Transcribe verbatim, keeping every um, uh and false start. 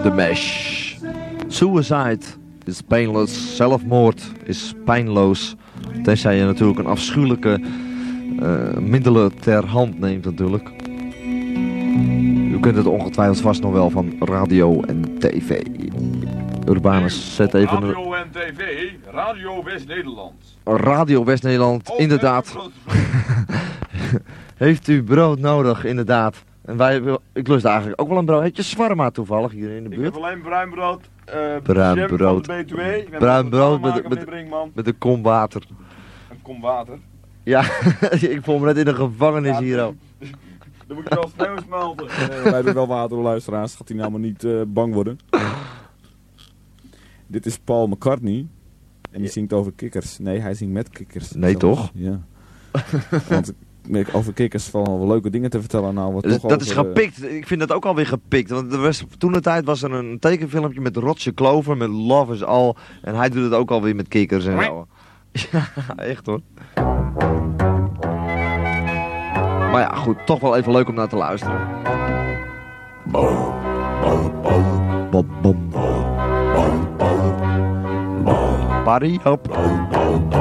The Mesh. Suicide is painless. Zelfmoord is pijnloos. Tenzij je natuurlijk een afschuwelijke uh, middelen ter hand neemt natuurlijk. U kent het ongetwijfeld vast nog wel van radio en tv. Urbanus, zet even... Radio en tv, Radio West-Nederland. Radio West-Nederland, oh, inderdaad. Heeft u brood nodig, inderdaad. En wij, ik lust eigenlijk ook wel een brood. Heb je shawarma toevallig hier in de buurt? Ik heb alleen bruin brood. Uh, bruin brood. B twee. Bruin brood met, met, met een kom water. Een kom water? Ja, ik voel me net in een gevangenis ja, hier al. Dan moet je wel sneeuw smelten. Nee, wij doen wel water, luisteraars. Gaat hij nou maar niet uh, bang worden. Dit is Paul McCartney. En die zingt over kikkers. Nee, hij zingt met kikkers. Nee, zelfs. toch? Ja. Want over kikkers vallen wel leuke dingen te vertellen. Nou, wat dus toch dat over, is gepikt. Ik vind dat ook alweer gepikt. Want er was, toen de tijd was er een tekenfilmpje met Roger Clover, met Love is All. En hij doet het ook alweer met kikkers en zo. Ja, echt hoor. Maar ja, goed. Toch wel even leuk om naar te luisteren. Bom, bom, bom. Bom, bom. Bom, bom. Bom. Party up. Bom, bom.